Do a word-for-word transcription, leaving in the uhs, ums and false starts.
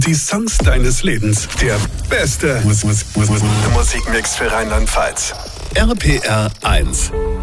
Die Songs deines Lebens. Der beste Mus Mus Mus Musikmix für Rheinland-Pfalz. R P R eins.